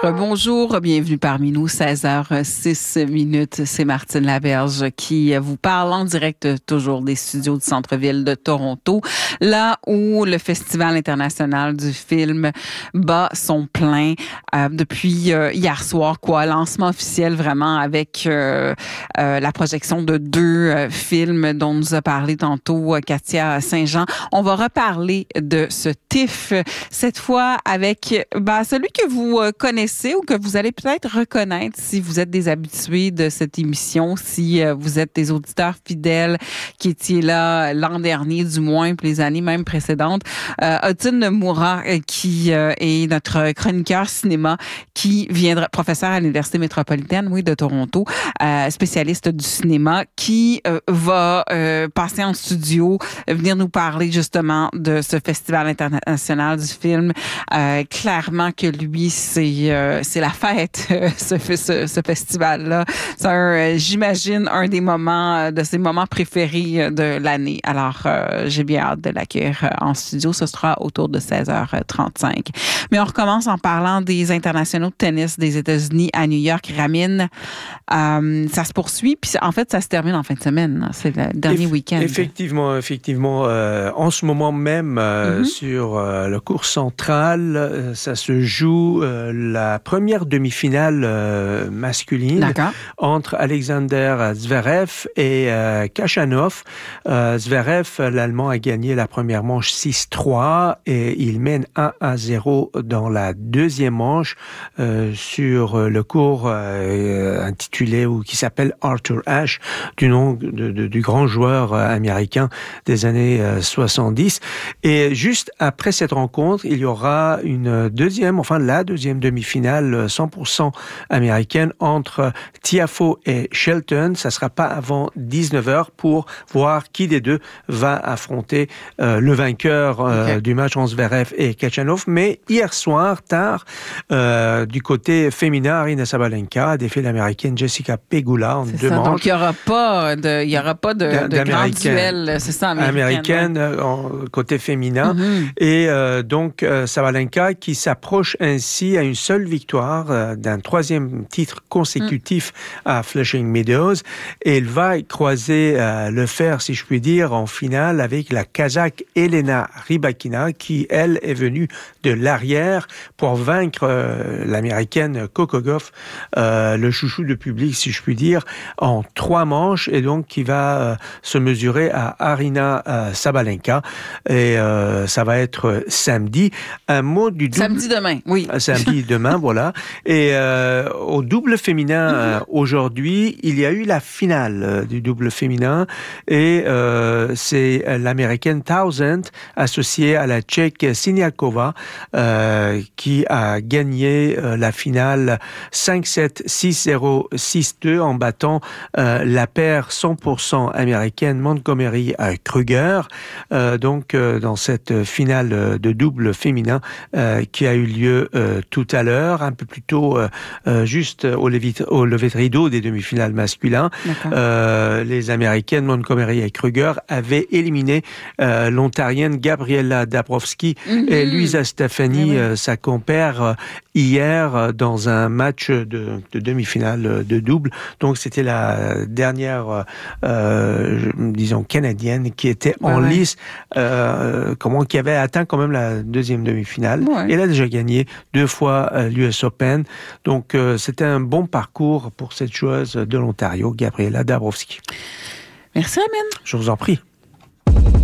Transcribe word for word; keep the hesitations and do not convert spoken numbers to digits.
Bonjour, bienvenue parmi nous, seize heures six minutes. C'est Martine Laberge qui vous parle en direct toujours des studios du centre-ville de Toronto, là où le Festival international du film bat son plein euh, depuis euh, hier soir, quoi, lancement officiel vraiment avec euh, euh, la projection de deux euh, films dont nous a parlé tantôt Katia Saint-Jean. On va reparler de ce T I F, cette fois avec ben, celui que vous euh, connaissez ou que vous allez peut-être reconnaître si vous êtes des habitués de cette émission, si euh, vous êtes des auditeurs fidèles qui étiez là l'an dernier, du moins, puis les années même précédentes. Euh, Odile Moura, euh, qui euh, est notre chroniqueur cinéma, qui viendra, professeur à l'Université métropolitaine, oui, de Toronto, euh, spécialiste du cinéma, qui euh, va euh, passer en studio, venir nous parler justement de ce Festival international du film. Euh, clairement que lui, c'est euh, c'est la fête, euh, ce, ce, ce festival-là. C'est, un, euh, j'imagine, un des moments, euh, de ses moments préférés de l'année. Alors, euh, j'ai bien hâte de l'accueillir euh, en studio. Ce sera autour de seize heures trente-cinq. Mais on recommence en parlant des internationaux de tennis des États-Unis à New York. Ramin, euh, ça se poursuit. Puis, en fait, ça se termine en fin de semaine. C'est le dernier Eff- week-end. Effectivement, effectivement. Euh, en ce moment même, euh, mm-hmm. sur euh, le court central, euh, ça se joue euh, la première demi-finale euh, masculine D'accord. entre Alexander Zverev et euh, Khachanov. Euh, Zverev, l'Allemand, a gagné la première manche six trois et il mène un à zéro dans la deuxième manche euh, sur le court euh, intitulé ou qui s'appelle Arthur Ashe, du nom de, de, du grand joueur américain des années euh, soixante-dix. Et juste après cette rencontre, il y aura une deuxième, enfin la deuxième demi-finale cent pour cent américaine entre Tiafoe et Shelton. Ça sera pas avant dix-neuf heures pour voir qui des deux va affronter euh, le vainqueur euh, okay. du match entre Zverev et Khachanov. Mais hier soir, tard, euh, du côté féminin, Aryna Sabalenka a défié l'américaine Jessica Pegula en c'est deux ça, manches. Donc il y aura pas de, il y aura pas de, de grand duel, c'est ça, américaine. Américaine, en côté féminin. Mm-hmm. Et euh, donc euh, Sabalenka qui s'approche ainsi à une seule victoire euh, d'un troisième titre consécutif mm. à Flushing Meadows. Et elle va croiser euh, le fer, si je puis dire, en finale avec la Kazakh Elena Rybakina qui, elle, est venue de l'arrière pour vaincre euh, l'américaine Coco Gauff, euh, le chouchou de public, si je puis dire, en trois manches et donc qui va euh, se mesurer à Aryna euh, Sabalenka. Et euh, ça va être samedi. Un mot du double... Samedi demain, oui. Samedi demain, voilà. Et euh, au double féminin, mm-hmm. euh, aujourd'hui, il y a eu la finale euh, du double féminin et euh, c'est l'américaine Townsend associée à la tchèque Siniakova euh, qui a gagné euh, la finale cinq sept, six zéro, six deux en battant euh, la paire cent pour cent américaine Montgomery Kruger. Euh, donc, euh, dans cette finale de double féminin euh, qui a eu lieu euh, tout à l'heure, un peu plus tôt, euh, euh, juste au, levi- au lever de rideau des demi-finales masculins, euh, les américaines Montgomery et Kruger avaient éliminé euh, l'ontarienne Gabriela Dabrowski mm-hmm. et Luisa Stefani, oui. euh, sa compère, euh, hier euh, dans un match de, de demi-finale de double. Donc, c'était la dernière, euh, disons, canadienne qui était ouais, en ouais. lice, euh, comment, qui avait atteint quand même la deuxième demi-finale. Ouais. Elle a déjà gagné deux fois euh, l'U S Open. Donc, euh, c'était un bon parcours pour cette joueuse de l'Ontario, Gabriela Dabrowski. Merci, Ramin. Je vous en prie.